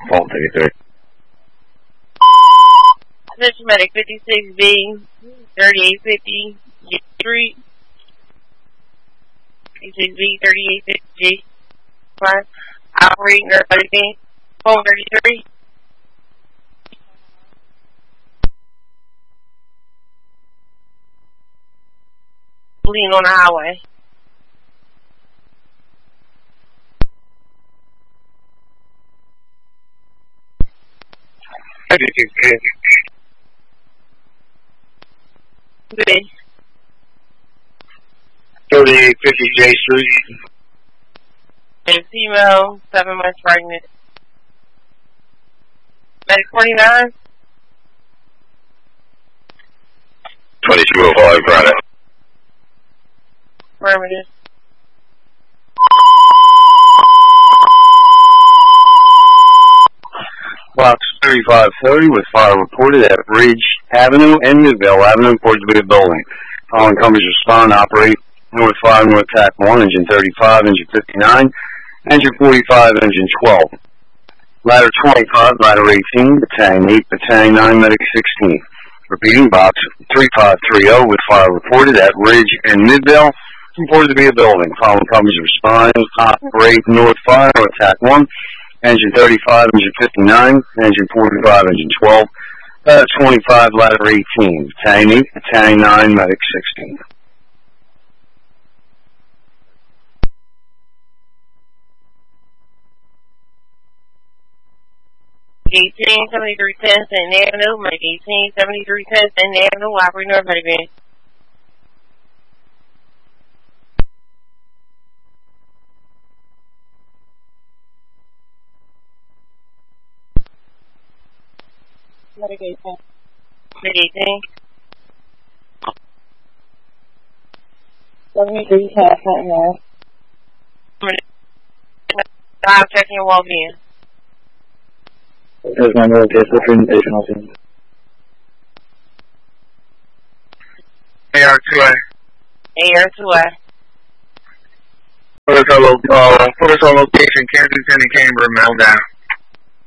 Call 33. Attention medic 56B, 3850 G Street. 56B, 3850 G. Operating everybody being phone 33. Lean on the highway. Good. 3850 J Street. And female, 7 months pregnant. Medic 49. 2205 Granite. Affirmative. Box 3530 with fire reported at Ridge Avenue and Midvale Avenue, reported to be a building. Following companies respond, operate North 5, North Tack 1, engine 35, engine 59, engine 45, engine 12. Ladder 25, ladder 18, battalion 8, battalion 9, medic 16. Repeating, box 3530 with fire reported at Ridge and Midvale, reported to be a building. Following companies respond, operate North 5, North Tack 1, engine 35, engine 59, engine 45, engine 12, ladder 25, ladder 18, battalion 8, battalion 9, medic 16. 187310 Stanton Avenue, Medic 187310 Stanton Avenue, operating North Medic van. Medic 18. Medic 18. 7310 Stanton Avenue. I'm checking your well-being. There's my middle case, the presentation I'll see. AR2A. AR2A. Put us on location, Kensington and Cambridge, Meltdown.